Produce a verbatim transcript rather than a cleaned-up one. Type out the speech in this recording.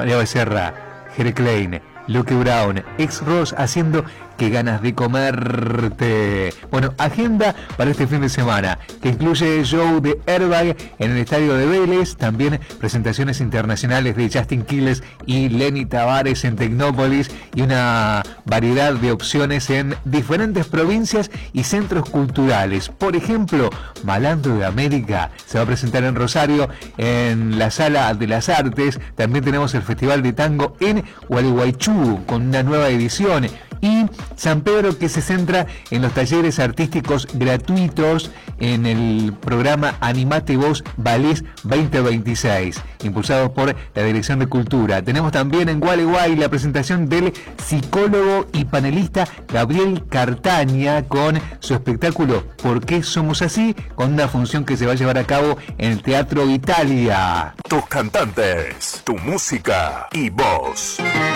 María Becerra, Jere Klein, Luke Brown, ex Ross haciendo Qué ganas de comerte. Bueno, agenda para este fin de semana, que incluye el show de Airbag en el estadio de Vélez, también presentaciones internacionales de Justin Quiles y Lenny Tavares en Tecnópolis y una variedad de opciones en diferentes provincias y centros culturales. Por ejemplo, Malandro de América se va a presentar en Rosario en la Sala de las Artes. También tenemos el Festival de Tango en Gualeguaychú con una nueva edición. Y San Pedro, que se centra en los talleres artísticos gratuitos en el programa Animate Vos Valés veinte veintiséis, impulsados por la Dirección de Cultura. Tenemos también en Gualeguay la presentación del psicólogo y panelista Gabriel Cartaña con su espectáculo ¿Por qué somos así?, con una función que se va a llevar a cabo en el Teatro Italia. Tus cantantes, tu música y voz.